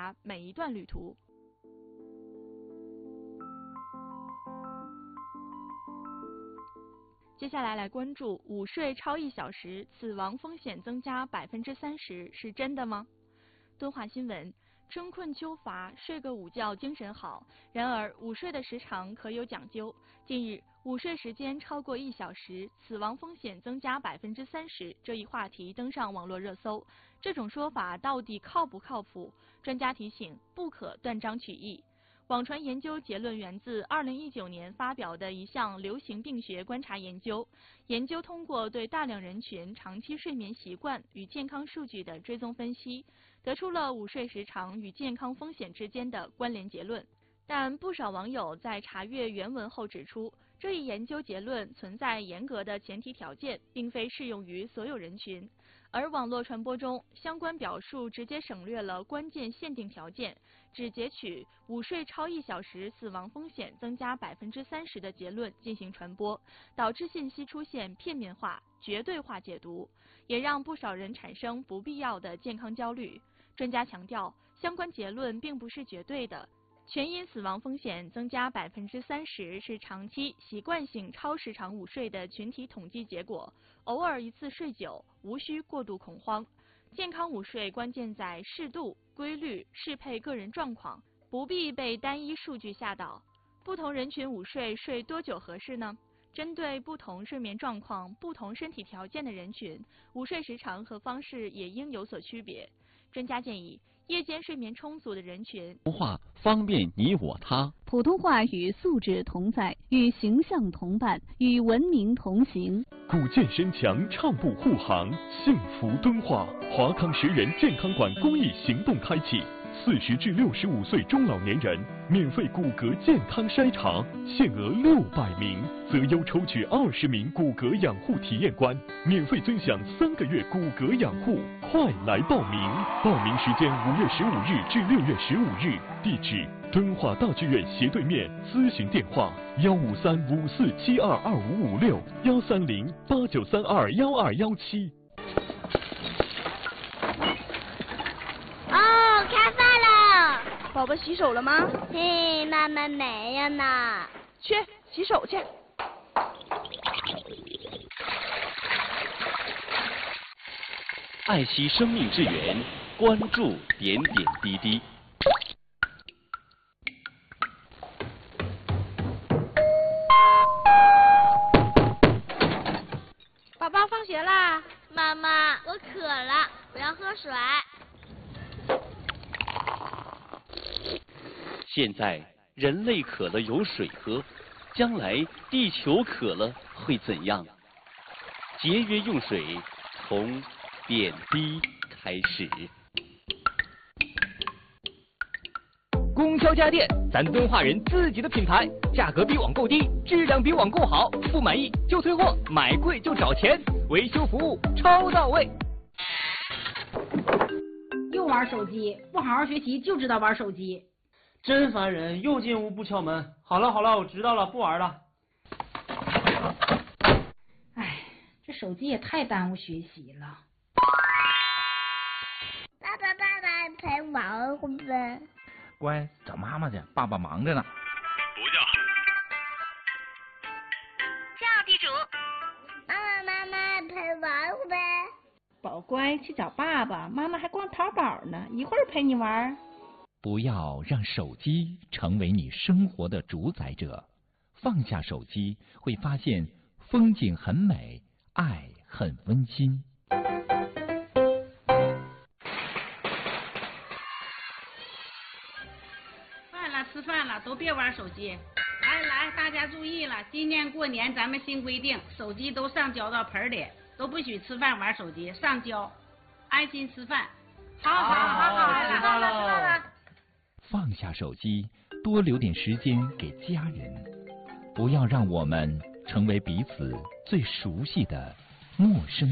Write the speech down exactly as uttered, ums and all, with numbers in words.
察每一段旅途。接下来来关注午睡超一小时，死亡风险增加百分之三十，是真的吗？敦化新闻：春困秋乏，睡个午觉精神好。然而，午睡的时长可有讲究。近日，午睡时间超过一小时，死亡风险增加百分之三十，这一话题登上网络热搜。这种说法到底靠不靠谱？专家提醒，不可断章取义。网传研究结论源自二零一九年发表的一项流行病学观察研究。研究通过对大量人群长期睡眠习惯与健康数据的追踪分析，得出了午睡时长与健康风险之间的关联结论。但不少网友在查阅原文后指出，这一研究结论存在严格的前提条件，并非适用于所有人群。而网络传播中，相关表述直接省略了关键限定条件，只截取午睡超一小时死亡风险增加百分之三十的结论进行传播，导致信息出现片面化、绝对化解读，也让不少人产生不必要的健康焦虑。专家强调，相关结论并不是绝对的。全因死亡风险增加百分之三十是长期习惯性超时长午睡的群体统计结果，偶尔一次睡久，无需过度恐慌。健康午睡关键在适度、规律，适配个人状况，不必被单一数据吓倒。不同人群午睡睡多久合适呢？针对不同睡眠状况、不同身体条件的人群，午睡时长和方式也应有所区别。专家建议，夜间睡眠充足的人群， 普通话方便你我他。 普通话与素质同在，与形象同伴，与文明同行。 古建身强，畅步护航，幸福敦化。华康十人健康馆公益行动开启。四十至六十五岁中老年人免费骨骼健康筛查，限额六百名，择优抽取二十名骨骼养护体验官，免费尊享三个月骨骼养护，快来报名！报名时间五月十五日至六月十五日，地址敦化大剧院斜对面，咨询电话幺五三五四七二二五五六幺三零八九三二幺二幺七。 哦，开饭了！ 宝宝洗手了吗？ 嘿，妈妈没有呢。 去洗手去。 爱惜生命之源，关注点点滴滴。 宝宝放学啦。 妈妈，我渴了，我要喝水。 现在人类渴了有水喝，将来地球渴了会怎样？节约用水，从点滴开始。 供销家电，咱敦化人自己的品牌，价格比网购低，质量比网购好，不满意就退货，买贵就找钱，维修服务超到位。 又玩手机，不好好学习就知道玩手机， 真烦人！又进屋不敲门。好了好了，我知道了，不玩了。 哎，这手机也太耽误学习了。 爸爸爸爸陪玩会不会？ 乖，找妈妈去，爸爸忙着呢。 不叫。 叫地主。妈妈妈妈陪玩会不会？ 宝乖，去找爸爸，妈妈还逛淘宝呢，一会儿陪你玩。 不要让手机成为你生活的主宰者，放下手机，会发现风景很美，爱很温馨。 饭了，吃饭了，都别玩手机。来来，大家注意了，今年过年咱们新规定，手机都上交到盆里，都不许吃饭玩手机，上交，安心吃饭。好好好好，知道了知道了。 放下手机，多留点时间给家人，不要让我们成为彼此最熟悉的陌生